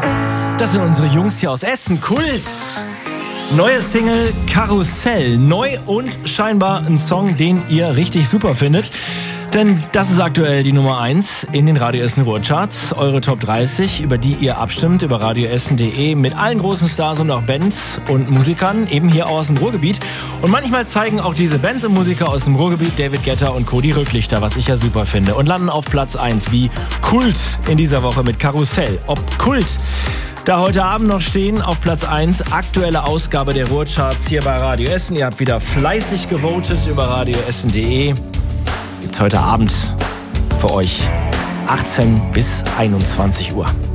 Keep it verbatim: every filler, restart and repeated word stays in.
Das sind unsere Jungs hier aus Essen. Kult. Neue Single Karussell. Neu und scheinbar ein Song, den ihr richtig super findet. Denn das ist aktuell die Nummer eins in den Radio Essen Ruhrcharts. Eure Top dreißig, über die ihr abstimmt, über radioessen punkt de mit allen großen Stars und auch Bands und Musikern, eben hier aus dem Ruhrgebiet. Und manchmal zeigen auch diese Bands und Musiker aus dem Ruhrgebiet David Guetta und Cody Rücklichter, was ich ja super finde. Und landen auf Platz eins wie Kult in dieser Woche mit Karussell. Ob Kult da heute Abend noch stehen auf Platz eins, aktuelle Ausgabe der Ruhrcharts hier bei Radio Essen. Ihr habt wieder fleißig gewotet über radioessen punkt de. Gibt's heute Abend für euch achtzehn bis einundzwanzig Uhr.